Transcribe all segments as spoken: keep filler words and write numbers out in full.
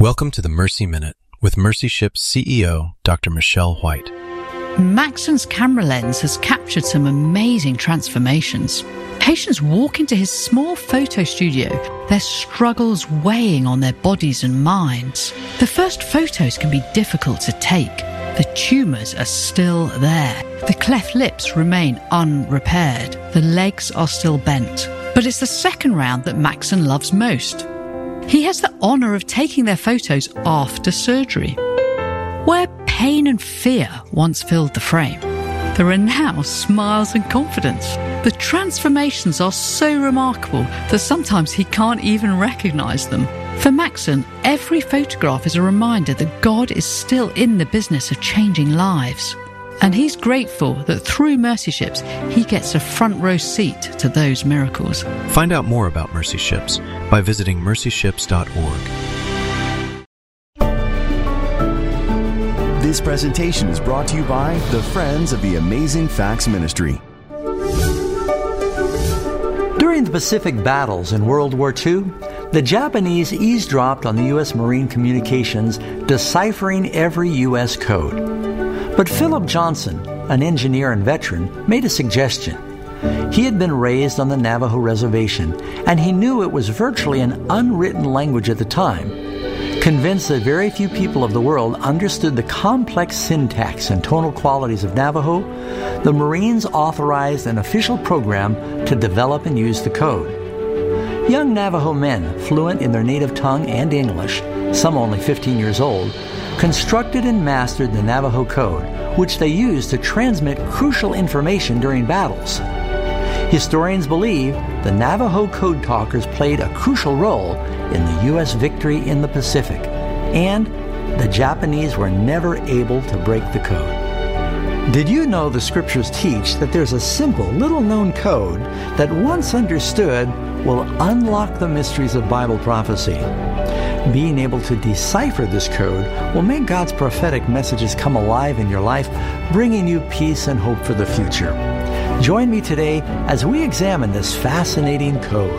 Welcome to the Mercy Minute with Mercy Ship's C E O, Doctor Michelle White. Maxon's camera lens has captured some amazing transformations. Patients walk into his small photo studio, their struggles weighing on their bodies and minds. The first photos can be difficult to take. The tumours are still there. The cleft lips remain unrepaired. The legs are still bent. But it's the second round that Maxon loves most. He has the honour of taking their photos after surgery, where pain and fear once filled the frame. There are now smiles and confidence. The transformations are so remarkable that sometimes he can't even recognise them. For Maxon, every photograph is a reminder that God is still in the business of changing lives. And he's grateful that through Mercy Ships, he gets a front row seat to those miracles. Find out more about Mercy Ships by visiting mercy ships dot org. This presentation is brought to you by the Friends of the Amazing Facts Ministry. During the Pacific battles in World War Two, the Japanese eavesdropped on the U S Marine communications, deciphering every U S code. But Philip Johnson, an engineer and veteran, made a suggestion. He had been raised on the Navajo reservation, and he knew it was virtually an unwritten language at the time. Convinced that very few people of the world understood the complex syntax and tonal qualities of Navajo, the Marines authorized an official program to develop and use the code. Young Navajo men, fluent in their native tongue and English, some only fifteen years old, constructed and mastered the Navajo code, which they used to transmit crucial information during battles. Historians believe the Navajo code talkers played a crucial role in the U S victory in the Pacific, and the Japanese were never able to break the code. Did you know the scriptures teach that there's a simple, little-known code that once understood will unlock the mysteries of Bible prophecy? Being able to decipher this code will make God's prophetic messages come alive in your life, bringing you peace and hope for the future. Join me today as we examine this fascinating code.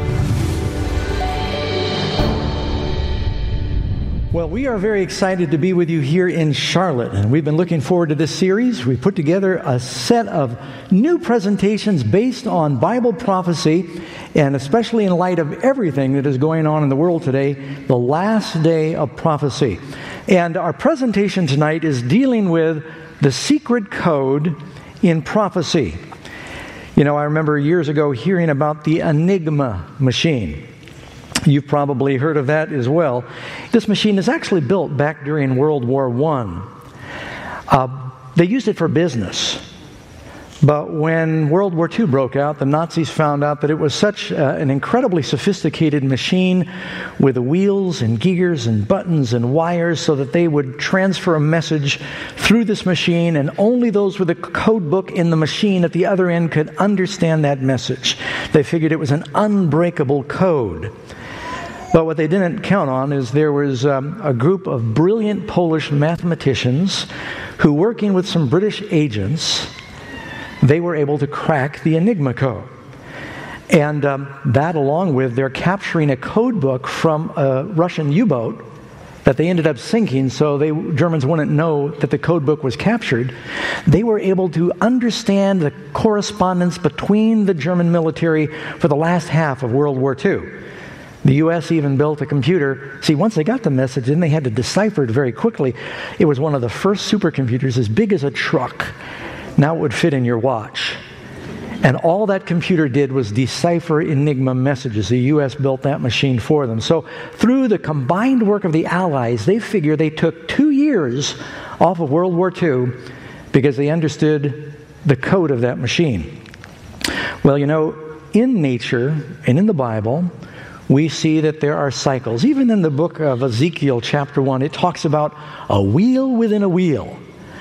Well, we are very excited to be with you here in Charlotte, and we've been looking forward to this series. We put together a set of new presentations based on Bible prophecy, and especially in light of everything that is going on in the world today, the last day of prophecy. And our presentation tonight is dealing with the secret code in prophecy. You know, I remember years ago hearing about the Enigma machine. You've probably heard of that as well. This machine is actually built back during World War One. Uh, they used it for business. But when World War Two broke out, the Nazis found out that it was such uh, an incredibly sophisticated machine with wheels and gears and buttons and wires so that they would transfer a message through this machine, and only those with a code book in the machine at the other end could understand that message. They figured it was an unbreakable code. But what they didn't count on is there was um, a group of brilliant Polish mathematicians who, working with some British agents, they were able to crack the Enigma code. And um, that, along with their capturing a code book from a Russian U-boat that they ended up sinking so they Germans wouldn't know that the code book was captured, they were able to understand the correspondence between the German military for the last half of World War Two. The U S even built a computer. See, once they got the message, then they had to decipher it very quickly. It was one of the first supercomputers as big as a truck. Now it would fit in your watch. And all that computer did was decipher Enigma messages. The U S built that machine for them. So through the combined work of the Allies, they figure they took two years off of World War Two because they understood the code of that machine. Well, you know, in nature and in the Bible, we see that there are cycles. Even in the book of Ezekiel, chapter one, it talks about a wheel within a wheel.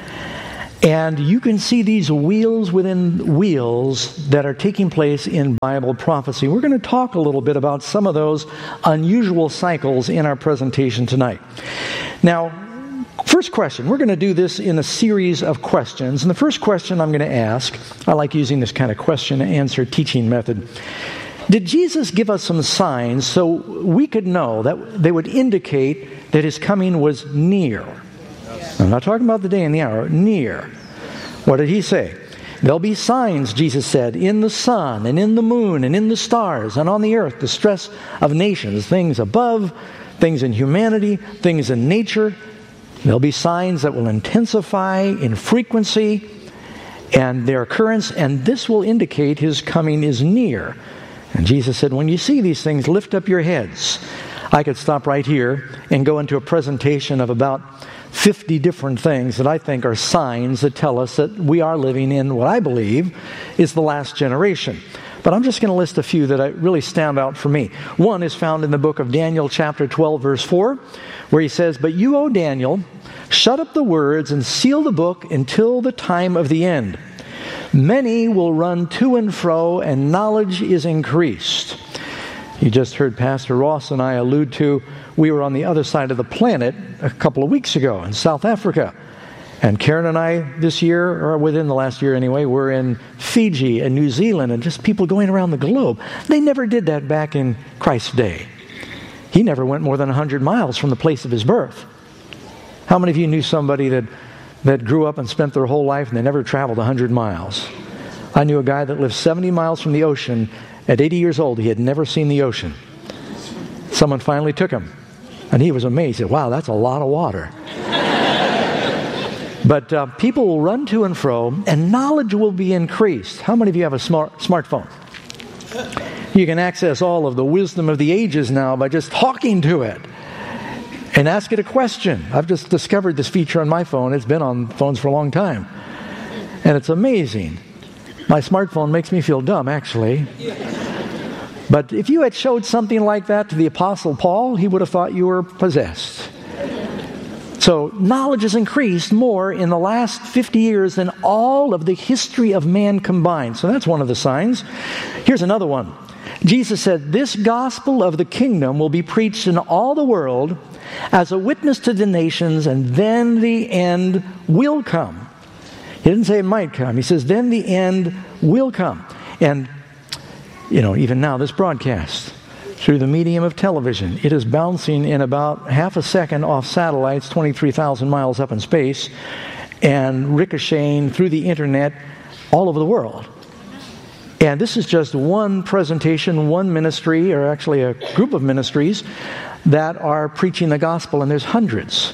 And you can see these wheels within wheels that are taking place in Bible prophecy. We're going to talk a little bit about some of those unusual cycles in our presentation tonight. Now, first question. We're going to do this in a series of questions. And the first question I'm going to ask, I like using this kind of question and answer teaching method. Did Jesus give us some signs so we could know that they would indicate that his coming was near? I'm not talking about the day and the hour, near. What did he say? There'll be signs, Jesus said, in the sun and in the moon and in the stars and on the earth, the stress of nations, things above, things in humanity, things in nature. There'll be signs that will intensify in frequency and their occurrence, and this will indicate his coming is near. And Jesus said, when you see these things, lift up your heads. I could stop right here and go into a presentation of about fifty different things that I think are signs that tell us that we are living in what I believe is the last generation. But I'm just going to list a few that really stand out for me. One is found in the book of Daniel, chapter twelve, verse four, where he says, "But you, O Daniel, shut up the words and seal the book until the time of the end. Many will run to and fro, and knowledge is increased." You just heard Pastor Ross and I allude to, we were on the other side of the planet a couple of weeks ago in South Africa. And Karen and I this year, or within the last year anyway, we're in Fiji and New Zealand and just people going around the globe. They never did that back in Christ's day. He never went more than one hundred miles from the place of his birth. How many of you knew somebody that, that grew up and spent their whole life and they never traveled one hundred miles? I knew a guy that lived seventy miles from the ocean. At eighty years old, he had never seen the ocean. Someone finally took him, and he was amazed. He said, wow, that's a lot of water. But uh, people will run to and fro, and knowledge will be increased. How many of you have a smart smartphone? You can access all of the wisdom of the ages now by just talking to it and ask it a question. I've just discovered this feature on my phone. It's been on phones for a long time. And it's amazing. My smartphone makes me feel dumb, actually. But if you had showed something like that to the Apostle Paul, he would have thought you were possessed. So knowledge has increased more in the last fifty years than all of the history of man combined. So that's one of the signs. Here's another one. Jesus said, "This gospel of the kingdom will be preached in all the world as a witness to the nations, and then the end will come." He didn't say it might come. He says, then the end will come. And, you know, even now, this broadcast, through the medium of television, it is bouncing in about half a second off satellites, twenty-three thousand miles up in space, and ricocheting through the internet all over the world. And this is just one presentation, one ministry, or actually a group of ministries that are preaching the gospel, and there's hundreds.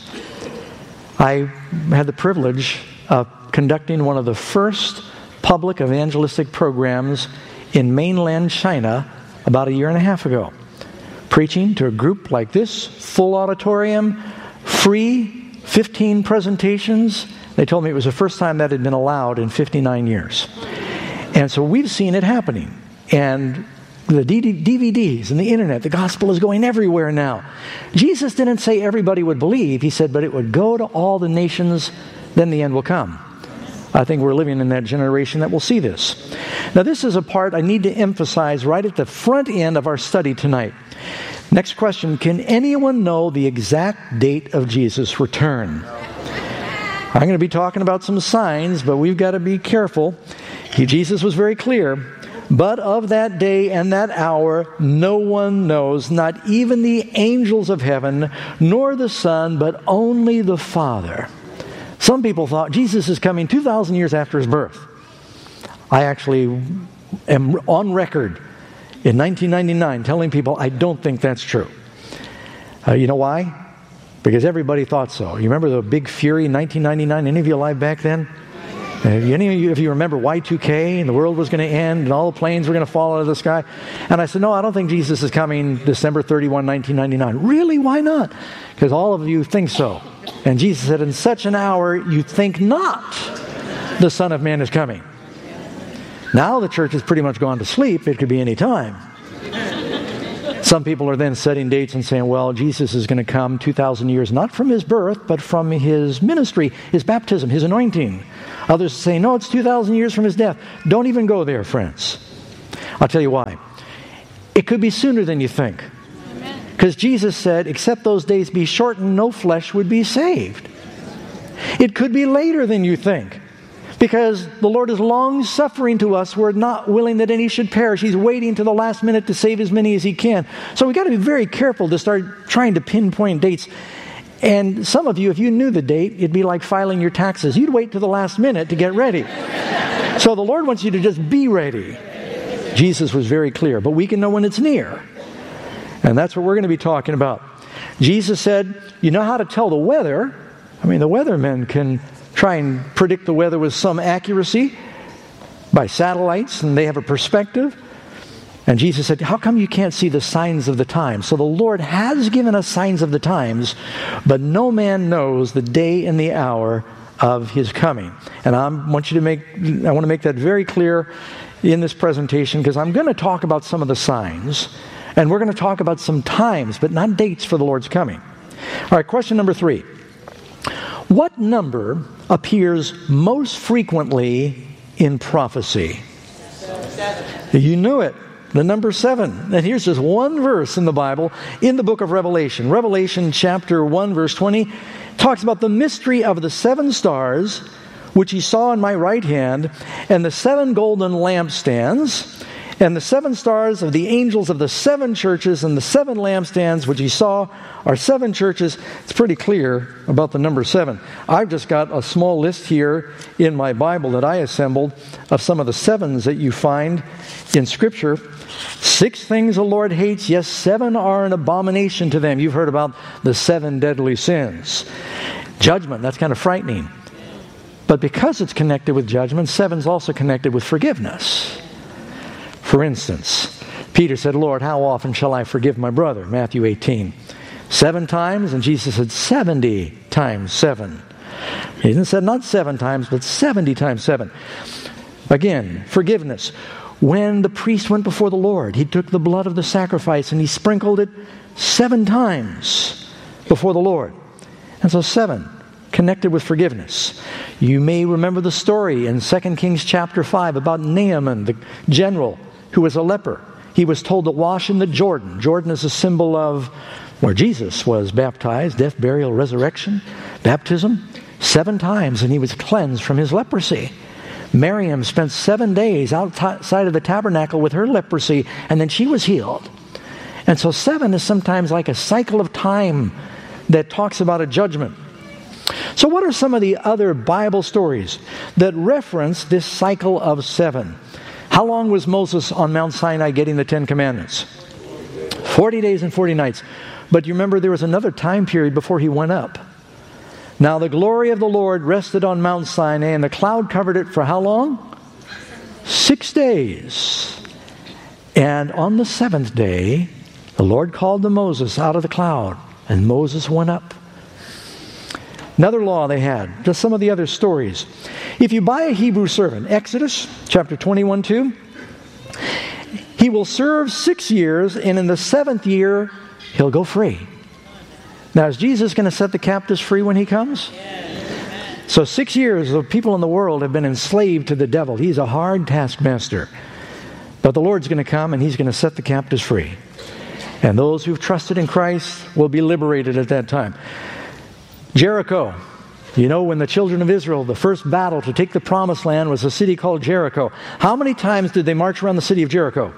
I had the privilege of conducting one of the first public evangelistic programs in mainland China about a year and a half ago. Preaching to a group like this, full auditorium, free, fifteen presentations. They told me it was the first time that had been allowed in fifty-nine years. And so we've seen it happening. And the D V Ds and the internet, the gospel is going everywhere now. Jesus didn't say everybody would believe. He said, but it would go to all the nations, then the end will come. I think we're living in that generation that will see this. Now, this is a part I need to emphasize right at the front end of our study tonight. Next question, can anyone know the exact date of Jesus' return? I'm going to be talking about some signs, but we've got to be careful. He, Jesus was very clear. But of that day and that hour, no one knows, not even the angels of heaven, nor the Son, but only the Father. Some people thought Jesus is coming two thousand years after his birth. I actually am on record in nineteen ninety-nine telling people I don't think that's true. Uh, you know why? Because everybody thought so. You remember the big fury in nineteen ninety-nine? Any of you alive back then? Uh, any of you, if you remember Y two K and the world was going to end and all the planes were going to fall out of the sky? And I said, no, I don't think Jesus is coming December thirty-first, nineteen ninety-nine. Really? Why not? Because all of you think so. And Jesus said, in such an hour you think not the Son of Man is coming. Now the church has pretty much gone to sleep. It could be any time. Some people are then setting dates and saying, well, Jesus is going to come two thousand years, not from his birth, but from his ministry, his baptism, his anointing. Others say, no, it's two thousand years from his death. Don't even go there, friends. I'll tell you why. It could be sooner than you think. Because Jesus said, except those days be shortened, no flesh would be saved. It could be later than you think. Because the Lord is long-suffering to us. We're not willing that any should perish. He's waiting to the last minute to save as many as He can. So we've got to be very careful to start trying to pinpoint dates. And some of you, if you knew the date, it'd be like filing your taxes. You'd wait to the last minute to get ready. So the Lord wants you to just be ready. Jesus was very clear, but we can know when it's near. And that's what we're going to be talking about. Jesus said, you know how to tell the weather. I mean, the weathermen can try and predict the weather with some accuracy by satellites, and they have a perspective. And Jesus said, how come you can't see the signs of the times? So the Lord has given us signs of the times, but no man knows the day and the hour of His coming. And I want you to make, I want to make that very clear in this presentation, because I'm going to talk about some of the signs, and we're going to talk about some times, but not dates for the Lord's coming. All right, question number three. What number appears most frequently in prophecy? Seven. You knew it. The number seven. And here's just one verse in the Bible, in the book of Revelation. Revelation chapter one, verse twenty, talks about the mystery of the seven stars, which He saw in my right hand, and the seven golden lampstands, and the seven stars of the angels of the seven churches, and the seven lampstands which He saw are seven churches. It's pretty clear about the number seven. I've just got a small list here in my Bible that I assembled of some of the sevens that you find in Scripture. Six things the Lord hates, yes, seven are an abomination to them. You've heard about the seven deadly sins. Judgment, that's kind of frightening. But because it's connected with judgment, seven's also connected with forgiveness. For instance, Peter said, Lord, how often shall I forgive my brother? Matthew eighteen. Seven times, and Jesus said seventy times seven. He didn't say not seven times, but seventy times seven. Again, forgiveness. When the priest went before the Lord, he took the blood of the sacrifice and he sprinkled it seven times before the Lord. And so seven, connected with forgiveness. You may remember the story in Second Kings chapter five about Naaman, the general who was a leper. He was told to wash in the Jordan. Jordan is a symbol of where Jesus was baptized, death, burial, resurrection, baptism, seven times, and he was cleansed from his leprosy. Miriam spent seven days outside of the tabernacle with her leprosy, and then she was healed. And so seven is sometimes like a cycle of time that talks about a judgment. So what are some of the other Bible stories that reference this cycle of seven? How long was Moses on Mount Sinai getting the Ten Commandments? Forty days and forty nights. But you remember there was another time period before he went up. Now the glory of the Lord rested on Mount Sinai, and the cloud covered it for how long? Six days. And on the seventh day, the Lord called to Moses out of the cloud, and Moses went up. Another law they had, just some of the other stories. If you buy a Hebrew servant, Exodus chapter twenty-one two, he will serve six years, and in the seventh year, he'll go free. Now, is Jesus going to set the captives free when he comes? Yes. So six years of people in the world have been enslaved to the devil. He's a hard taskmaster. But the Lord's going to come and he's going to set the captives free. And those who've trusted in Christ will be liberated at that time. Jericho. You know, when the children of Israel, the first battle to take the promised land was a city called Jericho. How many times did they march around the city of Jericho?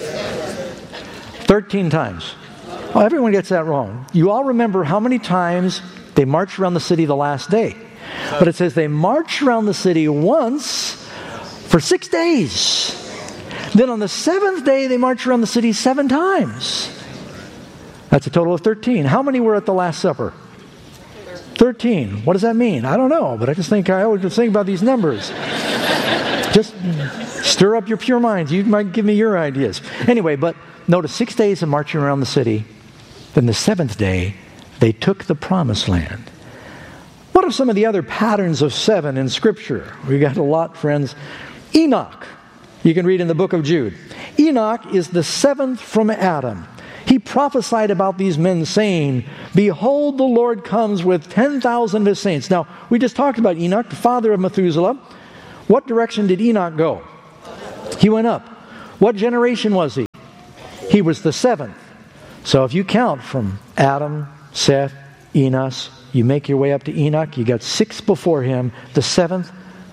Thirteen times. Oh, everyone gets that wrong. You all remember how many times they marched around the city the last day. But it says they marched around the city once for six days. Then on the seventh day, they marched around the city seven times. That's a total of thirteen. How many were at the Last Supper? thirteen. What does that mean? I don't know, but I just think I always think about these numbers. Just stir up your pure minds. You might give me your ideas. Anyway, but notice six days of marching around the city. Then the seventh day, they took the promised land. What are some of the other patterns of seven in Scripture? We got a lot, friends. Enoch. You can read in the book of Jude. Enoch is the seventh from Adam. He prophesied about these men saying, behold, the Lord comes with ten thousand of his saints. Now, we just talked about Enoch, the father of Methuselah. What direction did Enoch go? He went up. What generation was he? He was the seventh. So if you count from Adam, Seth, Enos, you make your way up to Enoch, you got six before him. The seventh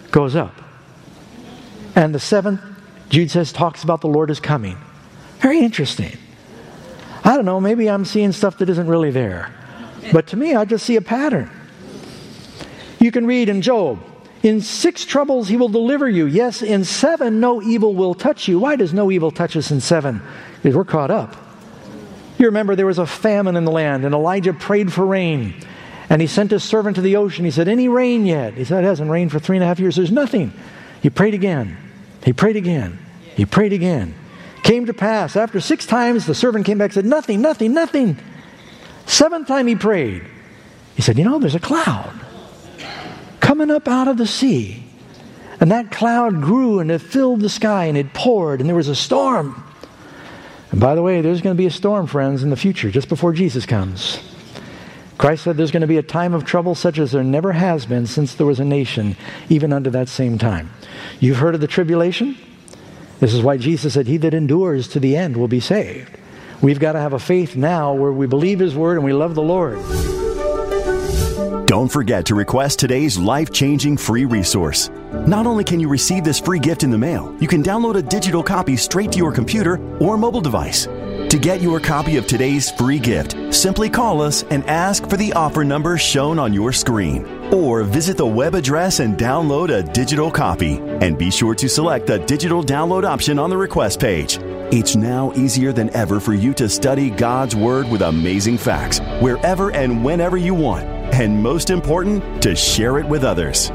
goes up. And the seventh, Jude says, talks about the Lord is coming. Very interesting. I don't know, maybe I'm seeing stuff that isn't really there. But to me, I just see a pattern. You can read in Job, in six troubles he will deliver you. Yes, in seven no evil will touch you. Why does no evil touch us in seven? Because we're caught up. You remember there was a famine in the land, and Elijah prayed for rain. And he sent his servant to the ocean. He said, any rain yet? He said, it hasn't rained for three and a half years. There's nothing. He prayed again. He prayed again. He prayed again. Came to pass, after six times, the servant came back and said, nothing, nothing, nothing. Seventh time he prayed. He said, you know, there's a cloud coming up out of the sea. And that cloud grew and it filled the sky and it poured and there was a storm. And by the way, there's going to be a storm, friends, in the future, just before Jesus comes. Christ said there's going to be a time of trouble such as there never has been since there was a nation, even unto that same time. You've heard of the tribulation? This is why Jesus said, he that endures to the end will be saved. We've got to have a faith now where we believe His Word and we love the Lord. Don't forget to request today's life-changing free resource. Not only can you receive this free gift in the mail, you can download a digital copy straight to your computer or mobile device. To get your copy of today's free gift, simply call us and ask for the offer number shown on your screen. Or visit the web address and download a digital copy. And be sure to select the digital download option on the request page. It's now easier than ever for you to study God's Word with amazing facts, wherever and whenever you want. And most important, to share it with others.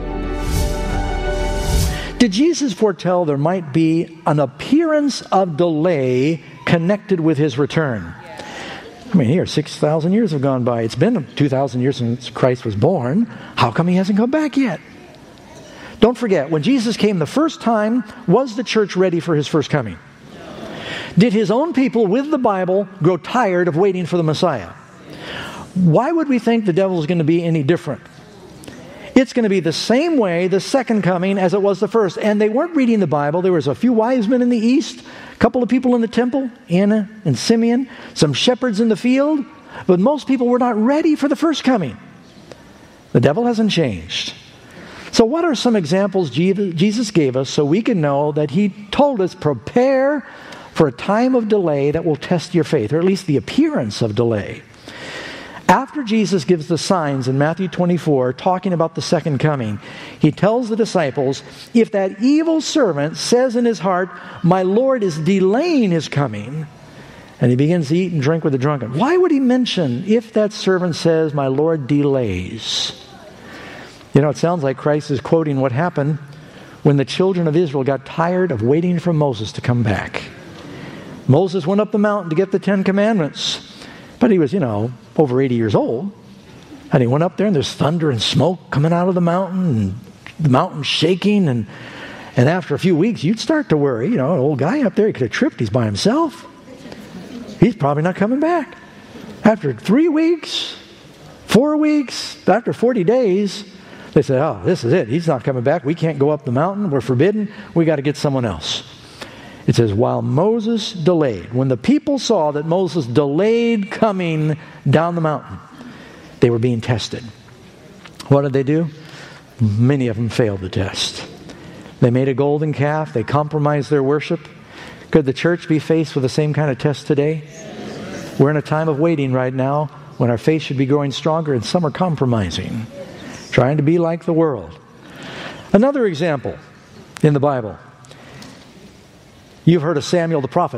Did Jesus foretell there might be an appearance of delay connected with His return? I mean, here, six thousand years have gone by. It's been two thousand years since Christ was born. How come He hasn't come back yet? Don't forget, when Jesus came the first time, was the church ready for His first coming? Did His own people with the Bible grow tired of waiting for the Messiah? Why would we think the devil is going to be any different? It's going to be the same way the second coming as it was the first. And they weren't reading the Bible. There was a few wise men in the east, a couple of people in the temple, Anna and Simeon, some shepherds in the field. But most people were not ready for the first coming. The devil hasn't changed. So what are some examples Jesus gave us so we can know that He told us, prepare for a time of delay that will test your faith, or at least the appearance of delay? After Jesus gives the signs in Matthew twenty-four, talking about the second coming, He tells the disciples, if that evil servant says in his heart, my Lord is delaying His coming, and he begins to eat and drink with the drunken. Why would He mention if that servant says, my Lord delays? You know, it sounds like Christ is quoting what happened when the children of Israel got tired of waiting for Moses to come back. Moses went up the mountain to get the Ten Commandments. But he was, you know, over eighty years old. And he went up there and there's thunder and smoke coming out of the mountain and the mountain shaking. And, and after a few weeks, you'd start to worry. You know, an old guy up there, he could have tripped. He's by himself. He's probably not coming back. After three weeks, four weeks, after forty days, they said, oh, this is it. He's not coming back. We can't go up the mountain. We're forbidden. We got to get someone else. It says, while Moses delayed, when the people saw that Moses delayed coming down the mountain, they were being tested. What did they do? Many of them failed the test. They made a golden calf. They compromised their worship. Could the church be faced with the same kind of test today? We're in a time of waiting right now when our faith should be growing stronger, and some are compromising, trying to be like the world. Another example in the Bible. You've heard of Samuel the prophet.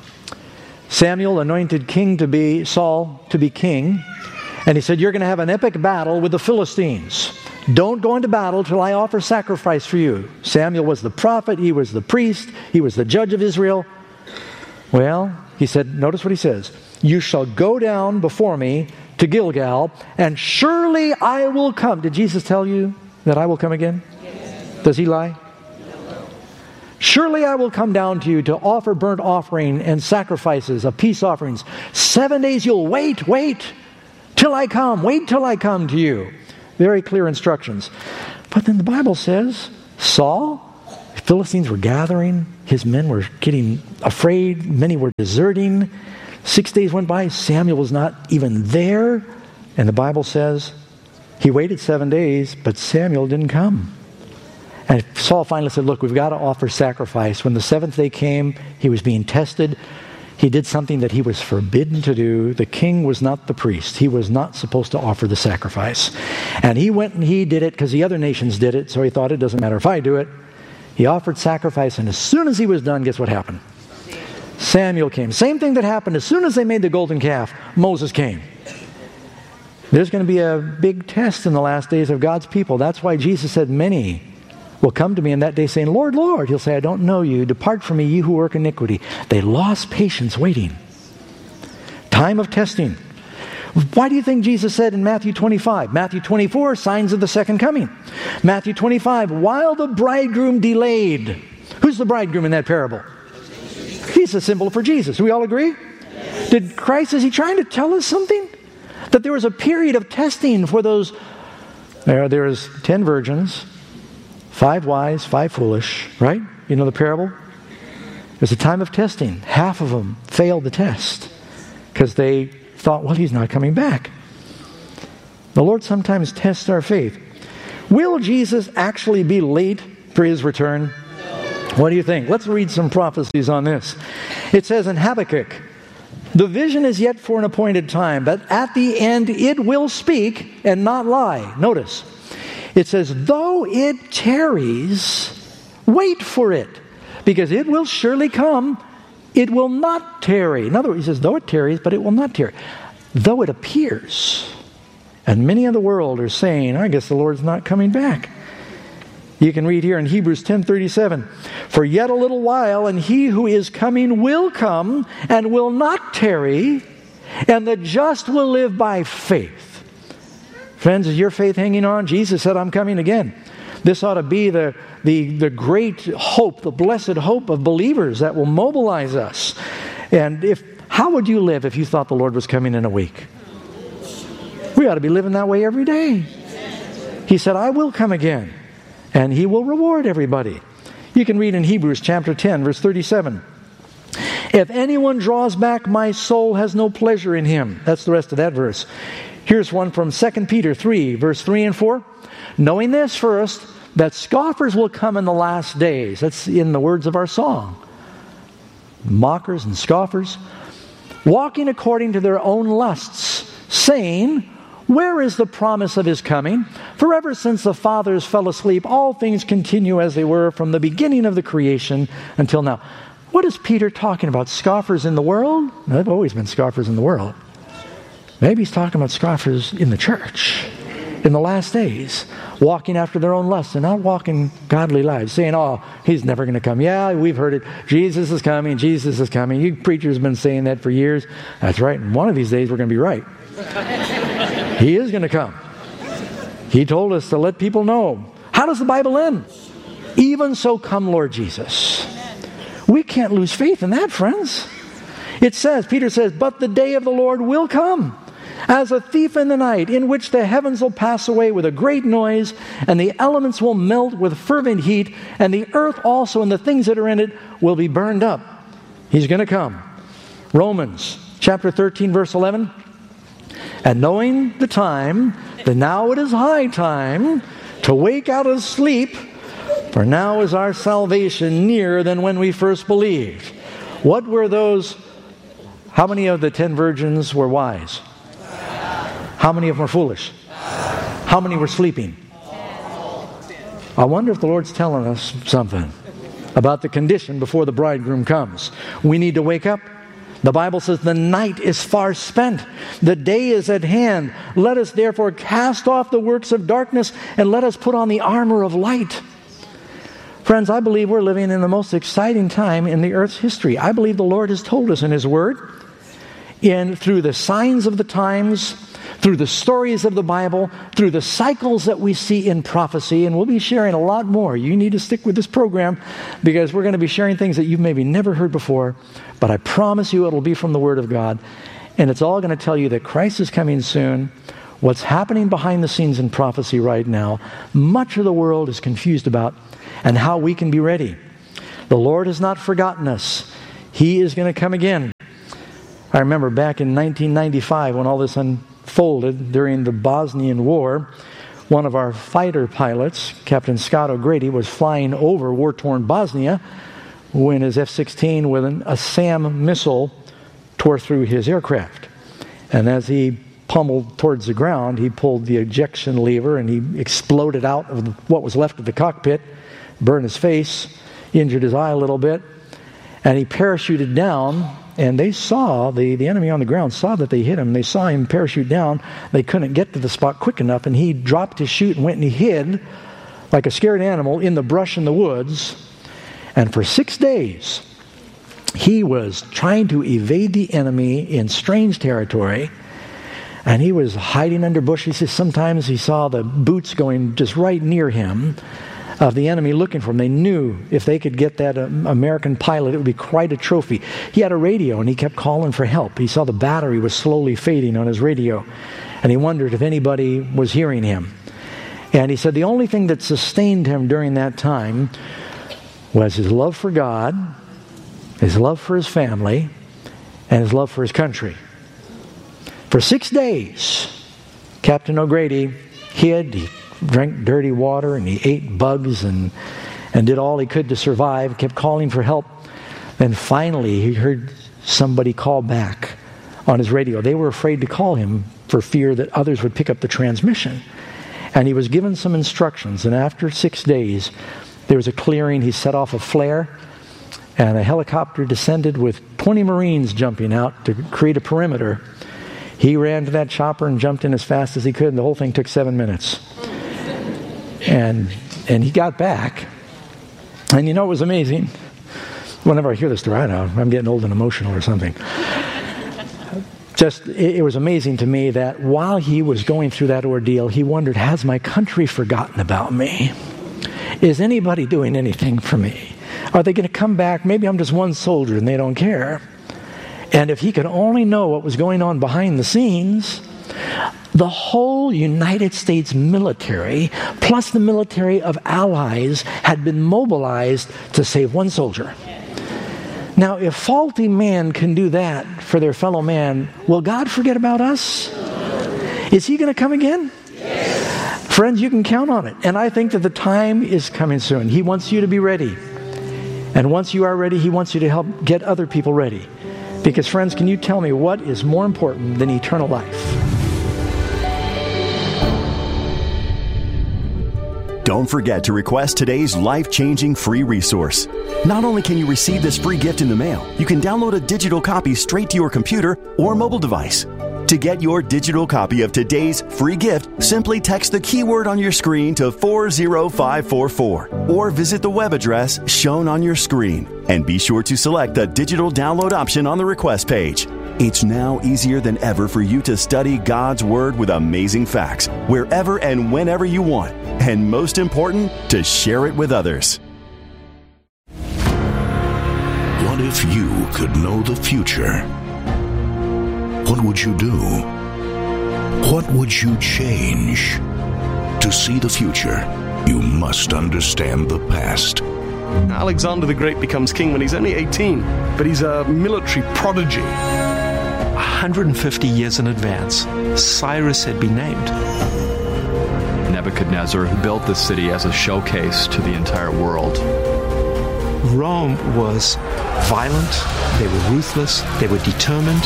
Samuel anointed king to be, Saul to be king. And he said, you're going to have an epic battle with the Philistines. Don't go into battle till I offer sacrifice for you. Samuel was the prophet. He was the priest. He was the judge of Israel. Well, he said, notice what he says. You shall go down before me to Gilgal, and surely I will come. Did Jesus tell you that I will come again? Yes. Does He lie? Surely I will come down to you to offer burnt offering and sacrifices of peace offerings. Seven days you'll wait, wait till I come. Wait till I come to you. Very clear instructions. But then the Bible says, Saul, the Philistines were gathering. His men were getting afraid. Many were deserting. Six days went by. Samuel was not even there. And the Bible says he waited seven days, but Samuel didn't come. And Saul finally said, look, we've got to offer sacrifice. When the seventh day came, he was being tested. He did something that he was forbidden to do. The king was not the priest. He was not supposed to offer the sacrifice. And he went and he did it because the other nations did it, so he thought it doesn't matter if I do it. He offered sacrifice, and as soon as he was done, guess what happened? Samuel came. Same thing that happened as soon as they made the golden calf. Moses came. There's going to be a big test in the last days of God's people. That's why Jesus said, many will come to me in that day saying, Lord, Lord. He'll say, I don't know you. Depart from me, you who work iniquity. They lost patience waiting. Time of testing. Why do you think Jesus said in Matthew twenty-five? Matthew twenty-four, signs of the second coming. Matthew twenty-five, while the bridegroom delayed. Who's the bridegroom in that parable? He's a symbol for Jesus. Do we all agree? Did Christ, is he trying to tell us something? That there was a period of testing for those. There, there was ten virgins. Five wise, five foolish, right? You know the parable? There's a time of testing. Half of them failed the test because they thought, well, he's not coming back. The Lord sometimes tests our faith. Will Jesus actually be late for his return? What do you think? Let's read some prophecies on this. It says in Habakkuk, the vision is yet for an appointed time, but at the end it will speak and not lie. Notice. It says, though it tarries, wait for it, because it will surely come, it will not tarry. In other words, he says, though it tarries, but it will not tarry. Though it appears. And many in the world are saying, I guess the Lord's not coming back. You can read here in Hebrews ten thirty-seven, for yet a little while, and he who is coming will come and will not tarry, and the just will live by faith. Friends, is your faith hanging on? Jesus said, I'm coming again. This ought to be the, the, the great hope, the blessed hope of believers that will mobilize us. And if how would you live if you thought the Lord was coming in a week? We ought to be living that way every day. He said, I will come again, and he will reward everybody. You can read in Hebrews chapter ten, verse thirty-seven. If anyone draws back, my soul has no pleasure in him. That's the rest of that verse. Here's one from Second Peter three, verse three and four. Knowing this first, that scoffers will come in the last days. That's in the words of our song. Mockers and scoffers, walking according to their own lusts, saying, where is the promise of his coming? For ever since the fathers fell asleep, all things continue as they were from the beginning of the creation until now. What is Peter talking about? Scoffers in the world? No, they've always been scoffers in the world. Maybe he's talking about scoffers in the church in the last days, walking after their own lusts and not walking godly lives, saying, oh, he's never going to come. Yeah, we've heard it. Jesus is coming. Jesus is coming. You preachers have been saying that for years. That's right. And one of these days we're going to be right. He is going to come. He told us to let people know. How does the Bible end? Even so come, Lord Jesus. We can't lose faith in that, friends. It says, Peter says, but the day of the Lord will come as a thief in the night, in which the heavens will pass away with a great noise, and the elements will melt with fervent heat, and the earth also and the things that are in it will be burned up. He's going to come. Romans chapter thirteen, verse eleven. And knowing the time, that now it is high time to wake out of sleep, for now is our salvation nearer than when we first believed. What were those? How many of the ten virgins were wise? How many of them were foolish? How many were sleeping? I wonder if the Lord's telling us something about the condition before the bridegroom comes. We need to wake up. The Bible says the night is far spent. The day is at hand. Let us therefore cast off the works of darkness and let us put on the armor of light. Friends, I believe we're living in the most exciting time in the earth's history. I believe the Lord has told us in His Word, in through the signs of the times, through the stories of the Bible, through the cycles that we see in prophecy, and we'll be sharing a lot more. You need to stick with this program because we're going to be sharing things that you've maybe never heard before, but I promise you it'll be from the Word of God, and it's all going to tell you that Christ is coming soon. What's happening behind the scenes in prophecy right now, much of the world is confused about, and how we can be ready. The Lord has not forgotten us. He is going to come again. I remember back in nineteen ninety-five when all this unfolded during the Bosnian War, One of our fighter pilots, Captain Scott O'Grady, was flying over war-torn Bosnia when his F sixteen with an, a SAM missile tore through his aircraft. And as he pummeled towards the ground, he pulled the ejection lever and he exploded out of the, what was left of the cockpit, burned his face, injured his eye a little bit, and he parachuted down. And they saw, the, the enemy on the ground saw that they hit him. They saw him parachute down. They couldn't get to the spot quick enough, and he dropped his chute and went and he hid like a scared animal in the brush in the woods. And for six days, he was trying to evade the enemy in strange territory. And he was hiding under bushes. Sometimes he saw the boots going just right near him of the enemy looking for him. They knew if they could get that um, American pilot, it would be quite a trophy. He had a radio and he kept calling for help. He saw the battery was slowly fading on his radio, and he wondered if anybody was hearing him. And he said the only thing that sustained him during that time was his love for God, his love for his family, and his love for his country. For six days, Captain O'Grady hid, he drank dirty water, and he ate bugs and and did all he could to survive, kept calling for help. Then finally he heard somebody call back on his radio. They were afraid to call him for fear that others would pick up the transmission. And he was given some instructions, and after six days there was a clearing. He set off a flare, and a helicopter descended with twenty Marines jumping out to create a perimeter. He ran to that chopper and jumped in as fast as he could, and the whole thing took seven minutes. And and he got back. And you know what was amazing? Whenever I hear this story, I don't know, I'm getting old and emotional or something. Just, it, it was amazing to me that while he was going through that ordeal, he wondered, has my country forgotten about me? Is anybody doing anything for me? Are they going to come back? Maybe I'm just one soldier and they don't care. And if he could only know what was going on behind the scenes, the whole United States military, plus the military of allies, had been mobilized to save one soldier. Now, if faulty man can do that for their fellow man, will God forget about us? Is he going to come again? Yes. Friends, you can count on it. And I think that the time is coming soon. He wants you to be ready. And once you are ready, he wants you to help get other people ready. Because, friends, can you tell me what is more important than eternal life? Don't forget to request today's life-changing free resource. Not only can you receive this free gift in the mail, you can download a digital copy straight to your computer or mobile device. To get your digital copy of today's free gift, simply text the keyword on your screen to four zero five four four or visit the web address shown on your screen. And be sure to select the digital download option on the request page. It's now easier than ever for you to study God's Word with amazing facts wherever and whenever you want. And most important, to share it with others. What if you could know the future? What would you do? What would you change? To see the future, you must understand the past. Alexander the Great becomes king when he's only eighteen, but he's a military prodigy. one hundred fifty years in advance, Cyrus had been named. Nebuchadnezzar, who built this city as a showcase to the entire world. Rome was violent, they were ruthless, they were determined.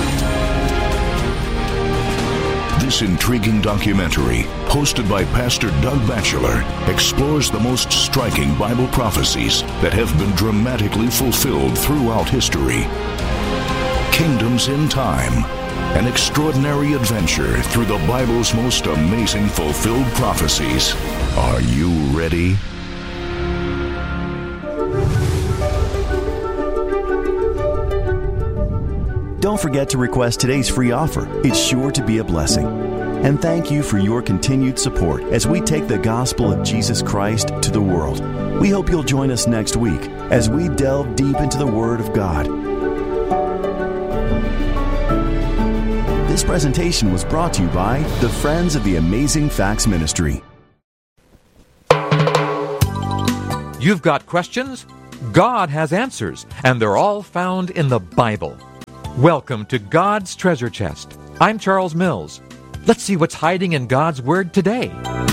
This intriguing documentary, hosted by Pastor Doug Batchelor, explores the most striking Bible prophecies that have been dramatically fulfilled throughout history. Kingdoms in Time, an extraordinary adventure through the Bible's most amazing fulfilled prophecies. Are you ready? Don't forget to request today's free offer. It's sure to be a blessing. And thank you for your continued support as we take the gospel of Jesus Christ to the world. We hope you'll join us next week as we delve deep into the Word of God. This presentation was brought to you by the Friends of the Amazing Facts Ministry. You've got questions? God has answers, and they're all found in the Bible. Welcome to God's Treasure Chest. I'm Charles Mills. Let's see what's hiding in God's Word today.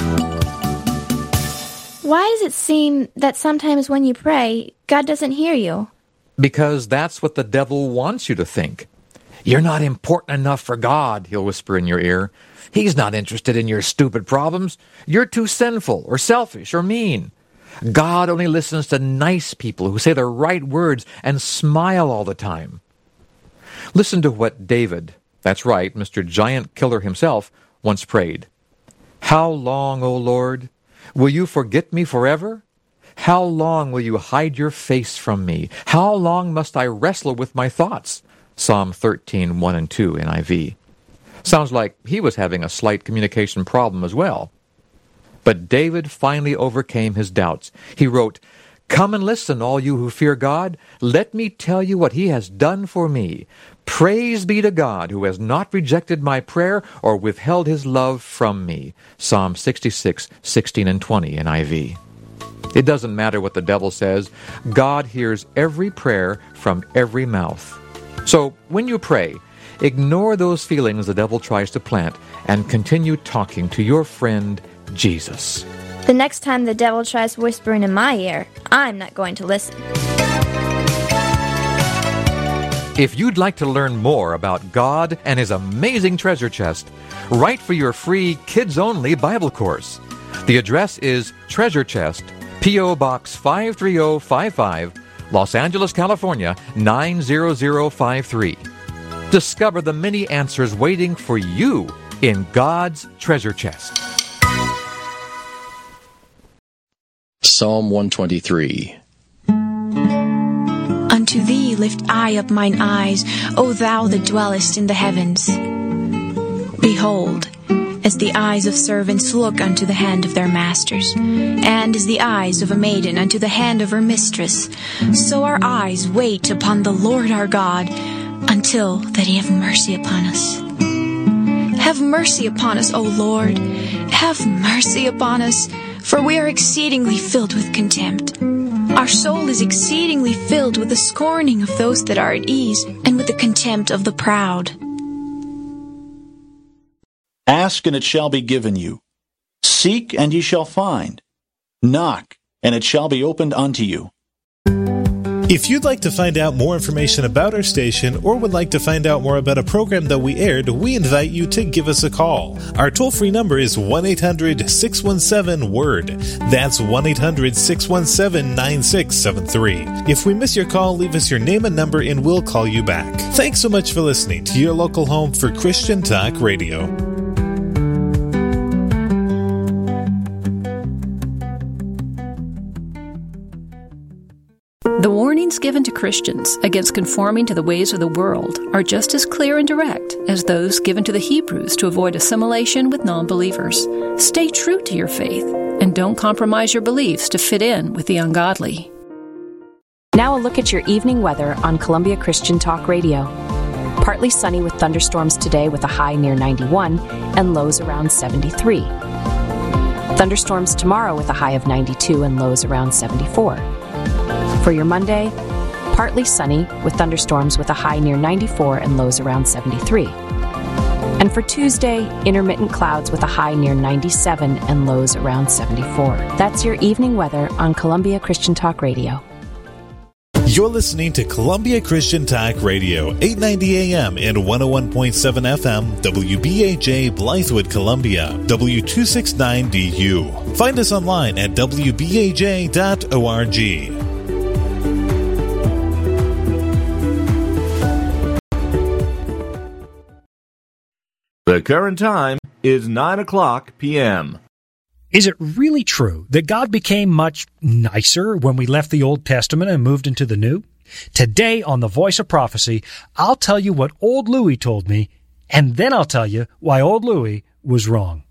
Why does it seem that sometimes when you pray, God doesn't hear you? Because that's what the devil wants you to think. You're not important enough for God, he'll whisper in your ear. He's not interested in your stupid problems. You're too sinful or selfish or mean. God only listens to nice people who say the right words and smile all the time. Listen to what David, that's right, Mister Giant Killer himself, once prayed. How long, O Lord, will you forget me forever? How long will you hide your face from me? How long must I wrestle with my thoughts? Psalm thirteen, one and two, N I V. Sounds like he was having a slight communication problem as well. But David finally overcame his doubts. He wrote, Come and listen, all you who fear God. Let me tell you what he has done for me. Praise be to God, who has not rejected my prayer or withheld his love from me. Psalm sixty-six, sixteen and twenty, N I V. It doesn't matter what the devil says. God hears every prayer from every mouth. So when you pray, ignore those feelings the devil tries to plant and continue talking to your friend Jesus. The next time the devil tries whispering in my ear, I'm not going to listen. If you'd like to learn more about God and His amazing treasure chest, write for your free kids-only Bible course. The address is Treasure Chest, P O. Box five three zero five five, Los Angeles, California, nine zero zero five three. Discover the many answers waiting for you in God's treasure chest. Psalm one twenty-three. Unto thee lift I up mine eyes, O thou that dwellest in the heavens. Behold, as the eyes of servants look unto the hand of their masters, and as the eyes of a maiden unto the hand of her mistress, so our eyes wait upon the Lord our God, until that he have mercy upon us. Have mercy upon us, O Lord. Have mercy upon us, for we are exceedingly filled with contempt. Our soul is exceedingly filled with the scorning of those that are at ease, and with the contempt of the proud. Ask, and it shall be given you. Seek, and ye shall find. Knock, and it shall be opened unto you. If you'd like to find out more information about our station or would like to find out more about a program that we aired, we invite you to give us a call. Our toll-free number is one eight hundred six one seven word. That's one eight hundred six one seven nine six seven three. If we miss your call, leave us your name and number and we'll call you back. Thanks so much for listening to your local home for Christian Talk Radio. The warnings given to Christians against conforming to the ways of the world are just as clear and direct as those given to the Hebrews to avoid assimilation with non-believers. Stay true to your faith and don't compromise your beliefs to fit in with the ungodly. Now a look at your evening weather on Columbia Christian Talk Radio. Partly sunny with thunderstorms today with a high near ninety-one and lows around seventy-three. Thunderstorms tomorrow with a high of ninety-two and lows around seventy-four. For your Monday, partly sunny with thunderstorms with a high near ninety-four and lows around seventy-three. And for Tuesday, intermittent clouds with a high near ninety-seven and lows around seventy-four. That's your evening weather on Columbia Christian Talk Radio. You're listening to Columbia Christian Talk Radio, eight ninety A M and one oh one point seven F M, W B A J, Blythewood, Columbia, W two sixty-nine D U. Find us online at w b a j dot org. The current time is nine o'clock p m Is it really true that God became much nicer when we left the Old Testament and moved into the New? Today on The Voice of Prophecy, I'll tell you what Old Louis told me, and then I'll tell you why Old Louis was wrong.